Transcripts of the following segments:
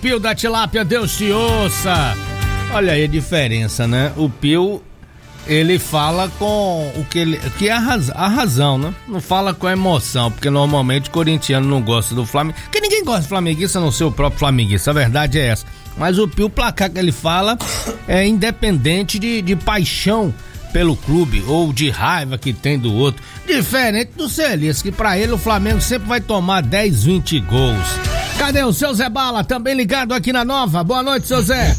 Pio da Tilápia, Deus te ouça. Olha aí a diferença, né? O Pio, ele fala com o que é a razão, né? Não fala com a emoção, porque normalmente o corintiano não gosta do Flamengo, porque ninguém gosta do flamenguista, a não ser o próprio flamenguista, a verdade é essa. Mas o Pio, o placar que ele fala é independente de paixão pelo clube ou de raiva que tem do outro, diferente do Celis, que pra ele o Flamengo sempre vai tomar 10, 20 gols. Cadê o seu Zé Bala, também ligado aqui na Nova? Boa noite, seu Zé.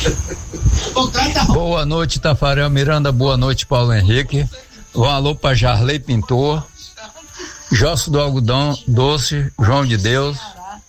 Boa noite, Tafarel Miranda, boa noite, Paulo Henrique. Um alô pra Jarley Pintor, Josso do Algodão Doce, João de Deus,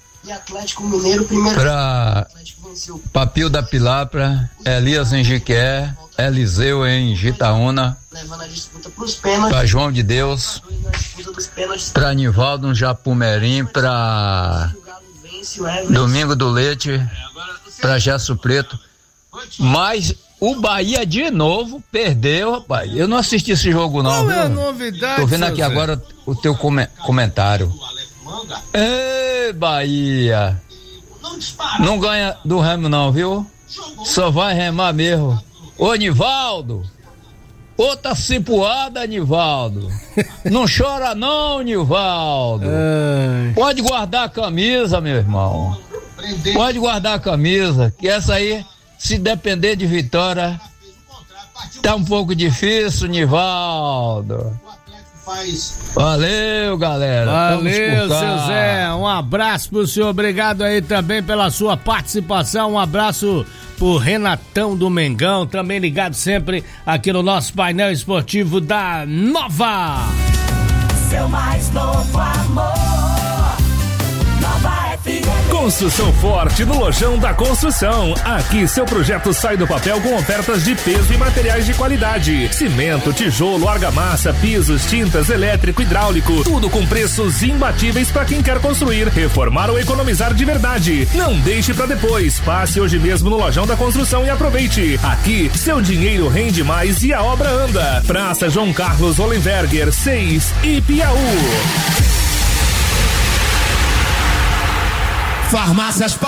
pra Papil da Pilapra, Elias em Jiqué, Eliseu em Gitaúna, pra João de Deus, pra Nivaldo no Japumerim, pra Domingo do Leite, pra Gesso Preto. Mas o Bahia de novo perdeu, rapaz. Eu não assisti esse jogo não. Qual é a novidade? Tô vendo aqui agora o teu comentário. Ei, Bahia, não ganha do Remo não, viu? Só vai remar mesmo. Ô, Nivaldo, outra cipuada, Nivaldo. Não chora não, Nivaldo. Pode guardar a camisa, meu irmão. Pode guardar a camisa, que essa aí, se depender de vitória, tá um pouco difícil, Nivaldo. Valeu, galera. Valeu, seu Zé. Um abraço pro senhor. Obrigado aí também pela sua participação. Um abraço pro Renatão do Mengão, também ligado sempre aqui no nosso painel esportivo da Nova. Seu mais novo amor, Nova FM. Construção forte no Lojão da Construção. Aqui seu projeto sai do papel com ofertas de peso e materiais de qualidade. Cimento, tijolo, argamassa, pisos, tintas, elétrico, hidráulico. Tudo com preços imbatíveis para quem quer construir, reformar ou economizar de verdade. Não deixe para depois. Passe hoje mesmo no Lojão da Construção e aproveite. Aqui seu dinheiro rende mais e a obra anda. Praça João Carlos Oliverger 6, Ipiaú. Farmácias